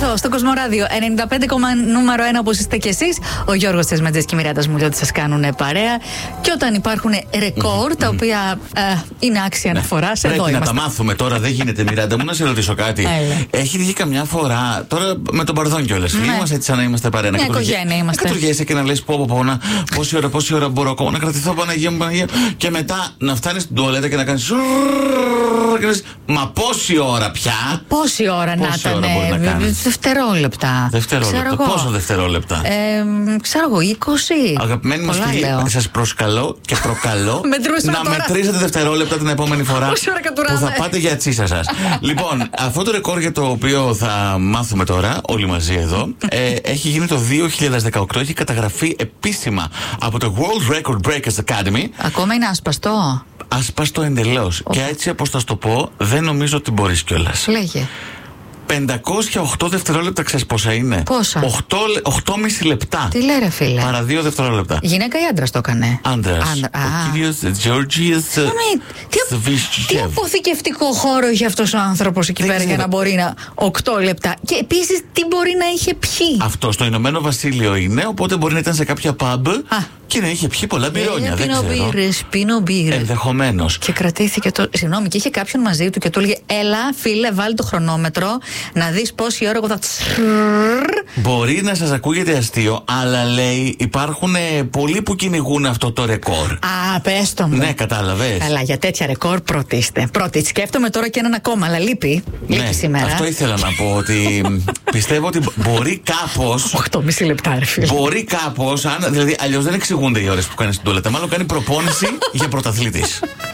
εδώ στο Κοσμοράδιο 95, νούμερο 1, όπως είστε κι εσείς. Ο Γιώργος Τσεσμετζής και η Μιράντα Σμουλιώτης σας κάνουν παρέα. Και όταν υπάρχουν ρεκόρ, τα οποία είναι άξια αναφοράς, εδώ πρέπει είμαστε. Να τα μάθουμε τώρα, δεν γίνεται, Μιράντα μου, να σε ρωτήσω κάτι. Έχει βγει καμιά φορά, τώρα με τον Παρδόν κιόλας, φίλοι μας, έτσι σαν να είμαστε παρέα. Μια οικογένεια είμαστε. Να κατουργέσαι και να λες πόση ώρα μπορώ ακόμα να κρατηθώ, Παναγία μου, Παναγία. Και μετά να φτάνεις στην τουαλέτα και να κάνεις. Μα πόση ώρα πια. Πόση ώρα να ήταν. Δευτερόλεπτα. Πόσο δευτερόλεπτα. Ξέρω εγώ, 20. Αγαπημένοι μας φίλοι, σας προσκαλώ και προκαλώ να μετρήσετε δευτερόλεπτα την επόμενη φορά που θα πάτε για τσίσα σας. Λοιπόν, αυτό το ρεκόρ για το οποίο θα μάθουμε τώρα, όλοι μαζί εδώ, έχει γίνει το 2018. Έχει καταγραφεί επίσημα από το World Record Breakers Academy. Ακόμα είναι άσπαστο. Άσπαστο εντελώς. Και έτσι, όπως θα σου το πω, δεν νομίζω ότι μπορείς κιόλας. Λέγε. 508 δευτερόλεπτα, ξέρεις πόσα είναι? Πόσα? 8,5 λεπτά. Τι λέει, ρε φίλε? Παρά 2 δευτερόλεπτα. Γυναίκα ή άντρας το έκανε? Άντρας. Ο κύριος Georgios Svischiev. Τι αποθηκευτικό χώρο είχε αυτός ο άνθρωπος εκεί πέρα για να μπορεί να. 8 λεπτά. Και επίσης τι μπορεί να είχε πιει? Αυτό στο Ηνωμένο Βασίλειο είναι, οπότε μπορεί να ήταν σε κάποια pub και να είχε πιει πολλά μπυρόνια. Δεν ξέρω. Πίνω μπύρες. Ενδεχομένως. Και κρατήθηκε το. Συγγνώμη, και είχε κάποιον μαζί του και του έλεγε: έλα, φίλε, βάλει το χρονόμετρο να δεις πόση ώρα εγώ θα. Μπορεί να σας ακούγεται αστείο, αλλά λέει υπάρχουν πολλοί που κυνηγούν αυτό το ρεκόρ. Α, πες το μου. Ναι, κατάλαβες. Καλά, για τέτοια ρεκόρ πρώτη είστε. Πρώτη. Σκέφτομαι τώρα και έναν ακόμα, αλλά λείπει. Λείπει σήμερα. Αυτό ήθελα να πω, ότι πιστεύω ότι μπορεί κάπως. 8,5 λεπτά, ρε φίλε. Μπορεί κάπως, δηλαδή αλλιώς δεν εξηγούνται οι ώρες που κάνει στην τουαλέτα. Μάλλον κάνει προπόνηση για πρωταθλήτης.